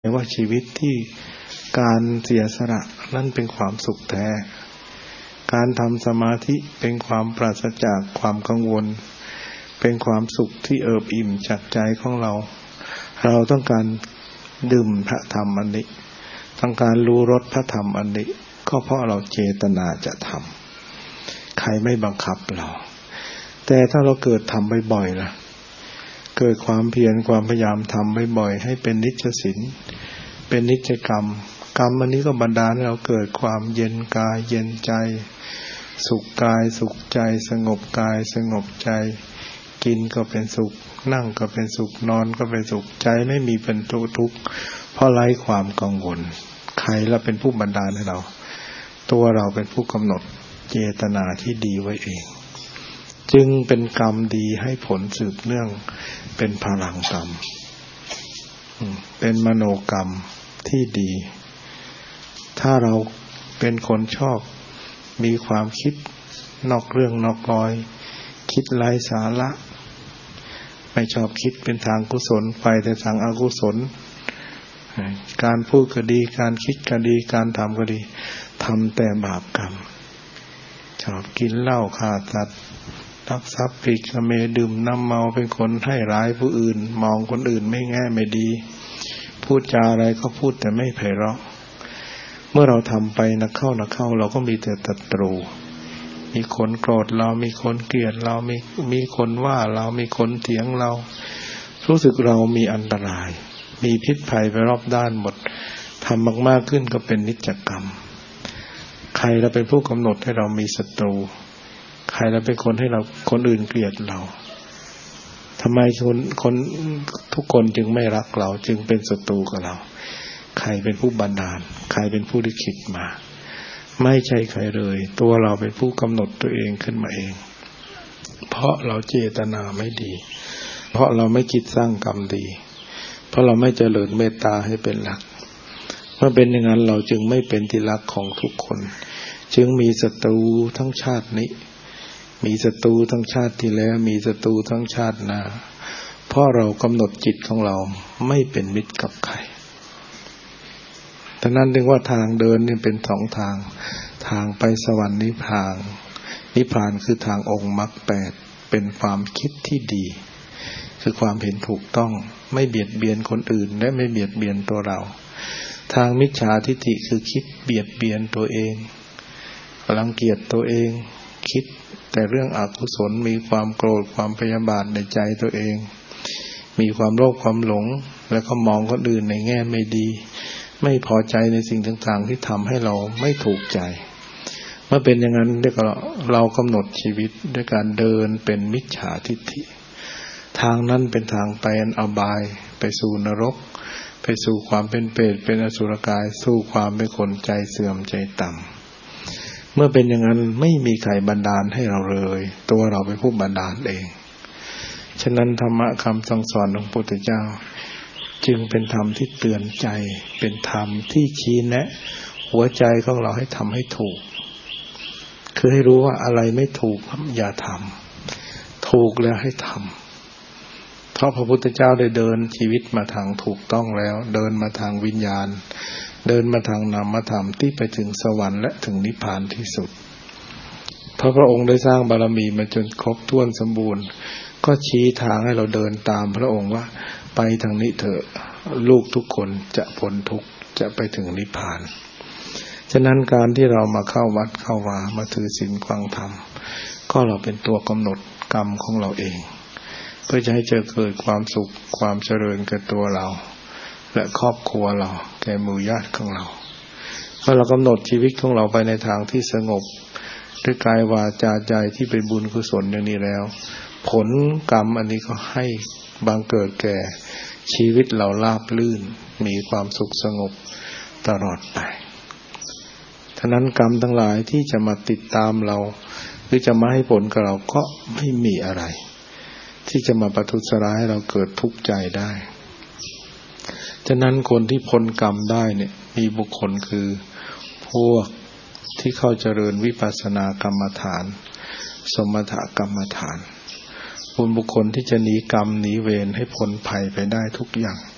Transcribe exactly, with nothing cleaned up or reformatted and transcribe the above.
ว่าชีวิตที่การเสียสละนั่นเป็นความสุขแท้การทำสมาธิเป็นความปราศจากความกังวลเป็นความสุขที่เอิบอิ่มจากใจของเราเราต้องการดื่มพระธรรมอันนี้ต้องการรู้รสพระธรรมอันนี้ก็เพราะเราเจตนาจะทำใครไม่บังคับเราแต่ถ้าเราเกิดทำบ่อยๆล่ะเกิดความเพียรความพยายามทำบ่อยๆให้เป็นนิจศีลเป็นนิจกรรมกรรมอันนี้ก็บันดาลให้เราเกิดความเย็นกายเย็นใจสุขกายสุขใจสงบกายสงบใจกินก็เป็นสุขนั่งก็เป็นสุขนอนก็เป็นสุขใจไม่มีเป็นทุกข์เพราะไร้ความกังวลใครละเป็นผู้บันดาลให้เราตัวเราเป็นผู้กำหนดเจตนาที่ดีไว้เองจึงเป็นกรรมดีให้ผลสืบเนื่องเป็นพลังกรรมเป็นมโนกรรมที่ดีถ้าเราเป็นคนชอบมีความคิดนอกเรื่องนอกรอยคิดไร้สาระไม่ชอบคิดเป็นทางกุศลไปแต่ทางอกุศลการพูดก็ดีการคิดก็ดีการทำก็ดีทำแต่บาปกรรมชอบกินเหล้าฆ่าสัตว์ลักทรัพย์ผิดกเมดื่มน้ำเมาเป็นคนให้ร้ายผู้อื่นมองคนอื่นไม่แง่ไม่ดีพูดจาอะไรก็พูดแต่ไม่ไพเราะเมื่อเราทำไปนักเข้านักเข้าเราก็มีแต่ศัตรูมีคนโกรธเรามีคนเกลียดเรามีมีคนว่าเรามีคนเถียงเรารู้สึกเรามีอันตรายมีพิษภัยไปรอบด้านหมดทำมากๆขึ้นก็เป็นนิจกรรมใครเราเป็นผู้กำหนดให้เรามีศัตรูใครเราเป็นคนให้เราคนอื่นเกลียดเราทำไมคนคนทุกคนจึงไม่รักเราจึงเป็นศัตรูกับเราใครเป็นผู้บันดาลใครเป็นผู้ลิขิตมาไม่ใช่ใครเลยตัวเราเป็นผู้กำหนดตัวเองขึ้นมาเองเพราะเราเจตนาไม่ดีเพราะเราไม่คิดสร้างกรรมดีเพราะเราไม่เจริญเมตตาให้เป็นหลักเมื่อเป็นอย่างนั้นเราจึงไม่เป็นที่รักของทุกคนจึงมีศัตรูทั้งชาตินี้มีศัตรูทั้งชาติที่แล้วมีศัตรูทั้งชาติหน้าเพราะเรากำหนดจิตของเราไม่เป็นมิตรกับใครดังนั้นจึงว่าทางเดินนี่เป็นสองทางทางไปสวรรค์นิพพานนิพพานคือทางองค์มรรคแปดเป็นความคิดที่ดีคือความเห็นถูกต้องไม่เบียดเบียนคนอื่นและไม่เบียดเบียนตัวเราทางมิจฉาทิฏฐิคือคิดเบียดเบียนตัวเองรังเกียจตัวเองคิดแต่เรื่องอกุศลมีความโกรธความพยาบาทในใจตัวเองมีความโลภความหลงแล้วก็มองคนอื่นในแง่ไม่ดีไม่พอใจในสิ่งต่างๆที่ทำให้เราไม่ถูกใจเมื่อเป็นอย่างนั้นเรียกว่าเรากำหนดชีวิตด้วยการเดินเป็นมิจฉาทิฏฐิทางนั้นเป็นทางไปอันอบายไปสู่นรกไปสู่ความเป็นเปรตเป็นอสุรกายสู่ความเป็นคนใจเสื่อมใจต่ำเมื่อเป็นอย่างนั้นไม่มีใครบันดาลให้เราเลยตัวเราเป็นผู้บันดาลเองฉะนั้นธรรมะคำสั่งสอนของพระพุทธเจ้าจึงเป็นธรรมที่เตือนใจเป็นธรรมที่ชี้แนะหัวใจของเราให้ทำให้ถูกคือให้รู้ว่าอะไรไม่ถูกอย่าทำถูกแล้วให้ทำเพราะพระพุทธเจ้าได้เดินชีวิตมาทางถูกต้องแล้วเดินมาทางวิญญาณเดินมาทางนามธรรมที่ไปถึงสวรรค์และถึงนิพพานที่สุดเพราะพระองค์ได้สร้างบารมีมาจนครบถ้วนสมบูรณ์ก็ชี้ทางให้เราเดินตามพระองค์ว่าไปทางนี้เถอะลูกทุกคนจะพ้นทุกข์จะไปถึงนิพพานฉะนั้นการที่เรามาเข้าวัดเข้าวามาถือศีลฟังธรรมก็เราเป็นตัวกำหนดกรรมของเราเองเพื่อจะให้เจอเกิดความสุขความเจริญแก่ตัวเราและครอบครัวเราแก่หมู่ญาติของเราเมื่อเรากำหนดชีวิตของเราไปในทางที่สงบด้วยกายวาจาใจที่เป็นบุญกุศลอย่างนี้แล้วผลกรรมอันนี้ก็ให้บังเกิดแก่ชีวิตเราราบรื่นมีความสุขสงบตลอดไปฉะนั้นกรรมทั้งหลายที่จะมาติดตามเราหรือจะมาให้ผลกับเราก็ไม่มีอะไรที่จะมาประทุษร้ายให้เราเกิดทุกข์ใจได้ฉะนั้นคนที่พ้นกรรมได้เนี่ยมีบุคคลคือพวกที่เข้าเจริญวิปัสสนากรรมฐานสมถกรรมฐานบุคคลที่จะหนีกรรมหนีเวรให้พ้นภัยไปได้ทุกอย่าง